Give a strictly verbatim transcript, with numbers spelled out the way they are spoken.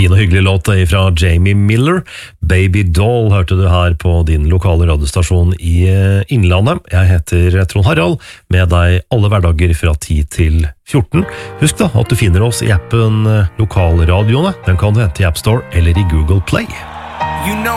fin og hyggelig låt fra Jamie Miller. Baby Doll hørte du her på din lokale radiostasjon i Innlandet. Jeg heter Trond Harald, med deg alle hverdager fra ti til fjorten. Husk da at du finner oss i appen Lokalradioene. Den kan du hente i App Store eller i Google Play. You know